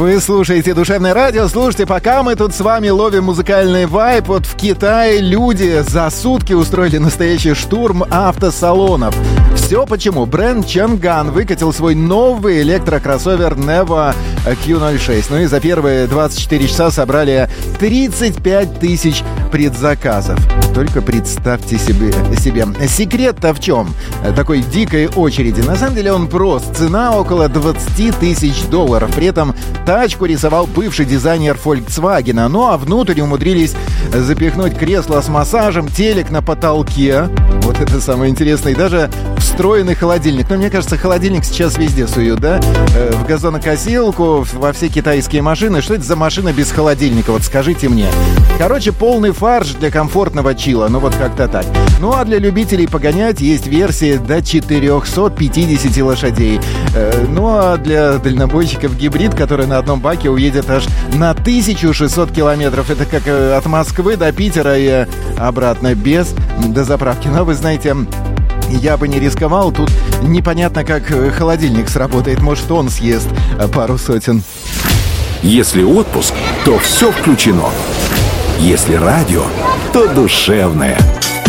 Вы слушаете «Душевное радио». Слушайте, пока мы тут с вами ловим музыкальный вайб, вот в Китае люди за сутки устроили настоящий штурм автосалонов. Все почему? Бренд Чанган выкатил свой новый электрокроссовер Nevo Q06. Ну и за первые 24 часа собрали 35 тысяч предзаказов. Только представьте себе. Секрет-то в чем? Такой дикой очереди. На самом деле он прост. Цена около $20 тысяч. При этом тачку рисовал бывший дизайнер Volkswagen. Ну а внутрь умудрились запихнуть кресло с массажем, телек на потолке. Вот это самое интересное. И даже встроенный холодильник. Ну, мне кажется, холодильник сейчас везде суют, да? В газонокосилку, во все китайские машины. Что это за машина без холодильника? Вот скажите мне. Короче, полный фарш для комфортного чила. Ну, вот как-то так. Ну, а для любителей погонять есть версии до 450 лошадей. Ну, а для дальнобойщиков гибрид, который на одном баке уедет аж на 1600 километров. Это как от Москвы до Питера и обратно без дозаправки. Но вы знаете, я бы не рисковал. Тут непонятно, как холодильник сработает. Может, он съест пару сотен. Если отпуск, то все включено. Если радио, то душевное.